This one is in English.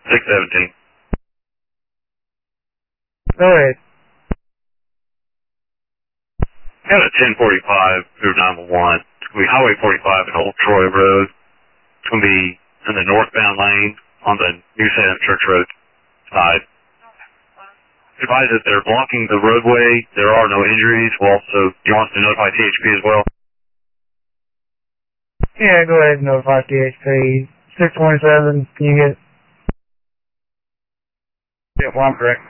617. Go ahead. Got a 1045 through 911. It's going to be Highway 45 and Old Troy Road. It's going to be in the northbound lane on the New Salem Church Road side. Advise that they're blocking the roadway. There are no injuries. Well, also, do you want us to notify THP as well? Yeah, go ahead and notify THP. 627, can you get? Yeah, well, I'm correct.